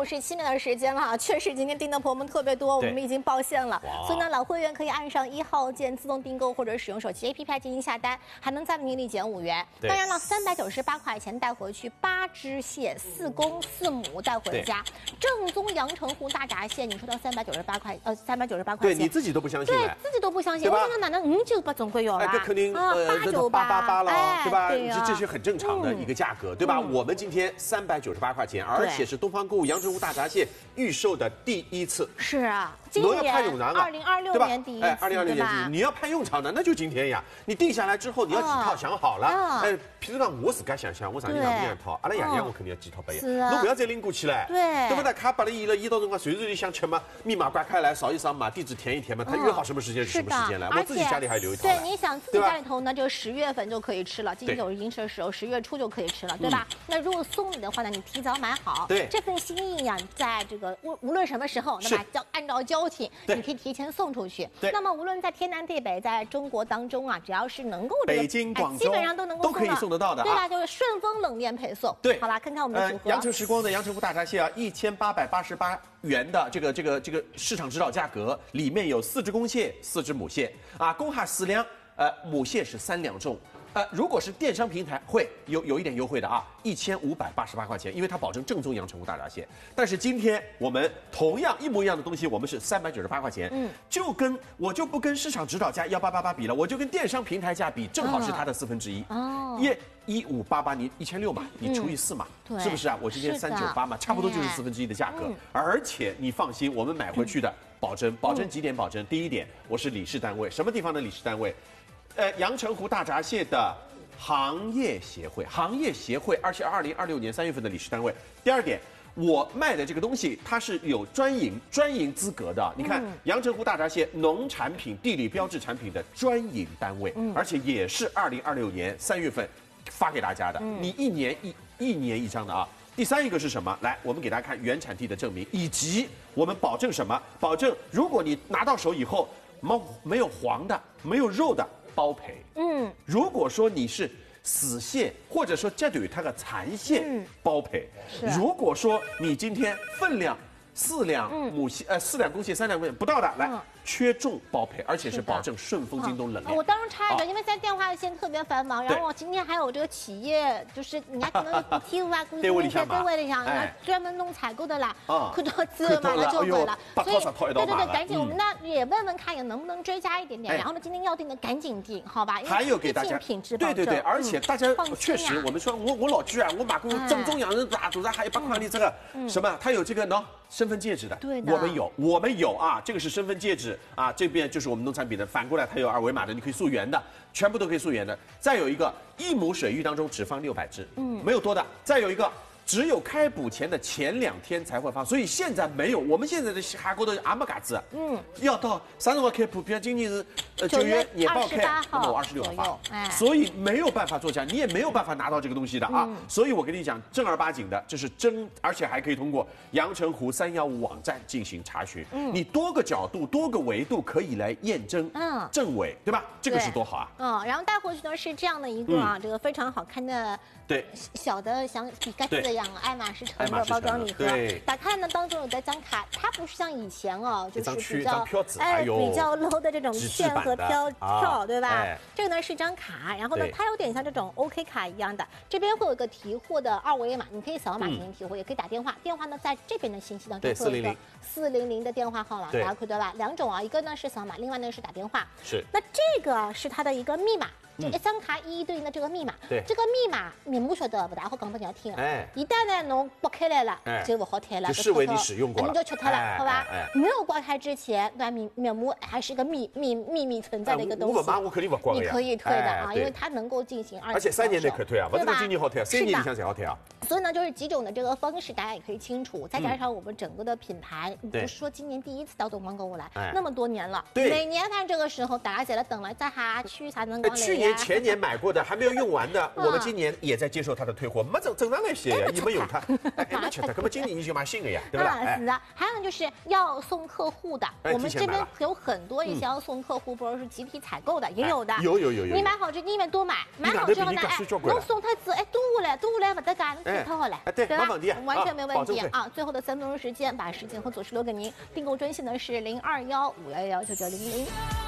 57年的时间了，确实今天订的朋友们特别多，我们已经爆线了。所以呢，老会员可以按上1号键自动订购，或者使用手机 APP 进行下单，还能再给你减5元。当然了，398块钱带回去8只蟹，4公4母带回家，正宗阳澄湖大闸蟹，你说到398块钱， 对你自己都不相信， 对自己都不相信。我想哪能598总归有了？ 这肯定888了，对吧？这是很正常的一个价格，对吧？我们今天398块钱，而且是东方购物阳澄湖大闸蟹预售的第一次。 是啊， 今年 2026年第一次 ，2026年第一次，你要盼用场呢，那就今天呀。你定下来之后，你要几套想好了。譬如讲我自家想，我上去两两套，阿拉爷爷我肯定要几套备。侬不要再拎过去了，对不对？卡把了一到辰光，随时你想吃嘛，密码刮开来扫一扫码，地址填一填嘛，他约好什么时间是什么时间来。我自己家里还留一套。 对，你想自己家里头呢，就10月份就可以吃了，今年已经是10月初就可以吃了，对吧？那如果送你的话呢，你提早买好， 对这份心意呀，在这个无论什么时候，那么按照交情，你可以提前送出去。那么无论在天南地北，在中国当中啊，只要是能够北京、广州基本上都能够都可以送得到的， 对吧？就是顺丰冷链配送。 对， 好吧，看看我们的组合。 阳澄时光的阳澄湖大闸蟹啊，1888元的这个市场指导价格，里面有4只公蟹，4只母蟹啊，公哈4两，母蟹是3两重。如果是电商平台会有一点优惠的啊，1588块钱，因为它保证正宗阳澄湖大闸蟹。但是今天我们同样一模一样的东西，我们是398块钱，我就不跟市场指导价1888比了，我就跟电商平台价比，正好是它的1/4。哦，1588你1600嘛，你除以4嘛，是不是啊？我今天398嘛，差不多就是1/4的价格。而且你放心，我们买回去的保证几点保证？第一点，我是理事单位，什么地方的理事单位？阳澄湖大闸蟹的行业协会，而且2026年3月份的理事单位。第二点，我卖的这个东西它是有专营资格的。你看，阳澄湖大闸蟹农产品地理标志产品的专营单位，而且也是2026年3月份发给大家的。你一年一张的啊。第三一个是什么？来，我们给大家看原产地的证明，以及我们保证什么？保证如果你拿到手以后没有黄的，没有肉的，包赔。如果说你是死蟹，或者说这对它的残蟹，包赔。如果说你今天分量4两母蟹，4两公蟹，3两公蟹不到的，来缺重包赔，而且是保证顺丰、京东冷链。 我当时插一个，因为现在电话线特别繁忙，然后今天还有这个企业，就是人家可能体务啊、公司那些单位里向，专门弄采购的啦，看到资马上就会了，所以对，赶紧我们呢也问问看，也能不能追加一点点。然后呢，今天要订的赶紧订，好吧？ 还有给大家品质保证。 对，而且大家确实，我们说我老居啊，我买过正宗阳澄湖大还有8块里这个什么，它有这个喏。身份戒指的， 对的， 我们有啊，这个是身份戒指啊，这边就是我们农产品的，反过来它有2维码的，你可以溯源的，全部都可以溯源的。再有一个，1亩水域当中只放600只，没有多的。再有一个，只有开捕前的前2天才会放，所以现在没有。我们现在的韩国的阿姆嘎子，要到啥时候开捕？比如今年是9月年报开，那么我26号发，所以没有办法作假，你也没有办法拿到这个东西的啊。所以我跟你讲，正儿八经的，这是真，而且还可以通过阳澄湖315网站进行查询，你多个角度、多个维度可以来验证正伪，对吧？这个是多好啊！ 然后带回去呢是这样的一个这个非常好看的。 对， 小的像笔盖子一样爱马仕城的包装礼盒，打开呢当中有的张卡，它不是像以前就是比较比较 low 的这种券和票，对吧？这个呢是张卡，然后呢它有点像这种 OK 卡一样的，这边会有一个提货的2维码，你可以扫码进行提货，也可以打电话，电话呢在这边的信息当中会有一个400的电话号码，大家看到吧？2种啊，一个呢是扫码，另外呢是打电话。那这个是它的一个密码。这一张卡一一对应的这个密码，这个密码面不晓得不大好讲给人家听。一旦呢侬拨开来了，就不好听了， 就视为你使用过了， 你就吃它了，好吧？没有刮开之前，对吧？面膜还是一个秘密存在的一个东西。 我肯定不刮你可以退的啊，因为它能够进行而且3年内可退啊，不是今年好退啊，3年以上才好退啊。 所以呢，就是几种的这个方式，大家也可以清楚。再加上我们整个的品牌，不是说今年第一次到东方购物来，那么多年了，每年反正这个时候大家在那等了，在哈去才能光来。 年前年买过的还没有用完的，我们今年也在接受它的退货，没正常来些呀，你没用它，哎，没吃它，那么今年你就买新的呀，对吧？ 是的。还有呢，就是要送客户的，我们这边有很多一些要送客户，或者是集体采购的，也有的。 有。 你买好这，你们多买好之后呢，哎，侬送他子，哎，多下来不得干，侬退好了， 对吧？ 完全没问题啊！最后的3分钟时间，把时间和左石留给您。订购专线呢是0215119900。